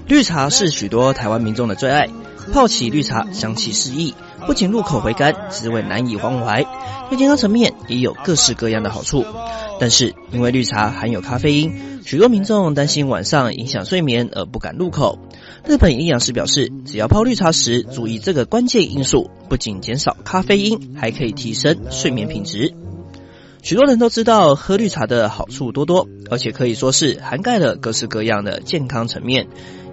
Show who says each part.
Speaker 1: 绿茶是许多台湾民众的最爱，泡起绿茶香气四溢，不仅入口回甘，滋味难以忘怀，在健康层面也有各式各样的好处。但是因为绿茶含有咖啡因，许多民众担心晚上影响睡眠而不敢入口。日本营养师表示，只要泡绿茶时注意这个关键因素，不仅减少咖啡因，还可以提升睡眠品质。许多人都知道喝绿茶的好处多多，而且可以说是涵盖了各式各样的健康层面。